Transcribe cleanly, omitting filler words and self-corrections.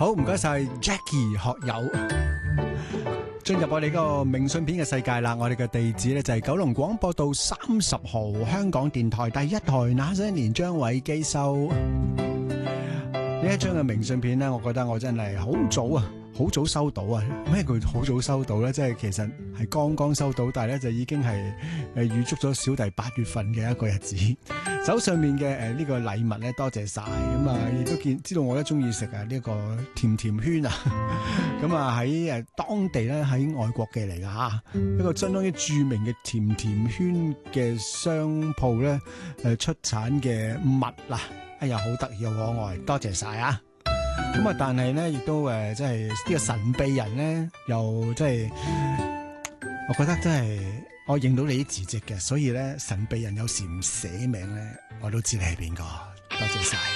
好，唔該晒 Jackie 學友。進入我哋嗰個明信片嘅世界啦，我哋嘅地址呢就係九龍廣播道30號，香港電台第一台，那些年張偉基收。呢一張嘅明信片呢，我覺得我真係好早收到啊！咩叫好早收到呢？即係其實係剛剛收到，但係咧就已經係預祝咗小弟8月份嘅一個日子。手上面嘅呢個禮物咧，多謝晒咁啊！亦都知道我都中意食啊呢個甜甜圈啊！咁啊喺當地咧喺外國嘅嚟噶嚇，一個相當於著名嘅甜甜圈嘅商鋪咧出產嘅物啦，哎呀好得意好可愛，多謝晒啊！咁啊，但係咧亦都即係呢個神秘人咧，又即係我覺得真係。我認到你啲字跡嘅，所以咧神秘人有時唔寫名咧，我都知你係邊個，多謝晒。